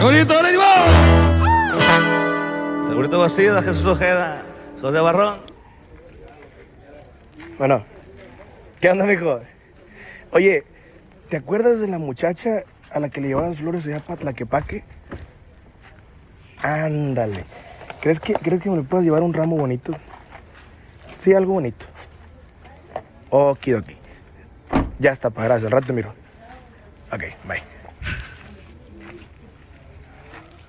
Segurito ánimo. Segurito Bastida, Jesús Ojeda, José Barrón. Bueno, ¿qué onda, mijo? Oye, ¿te acuerdas de la muchacha a la que le llevaban flores allá para Tlaquepaque? Ándale. ¿Crees que me le puedas llevar un ramo bonito? Sí, algo bonito. Okidoki. Ya está, pa, gracias. Al rato te miro. Ok, bye.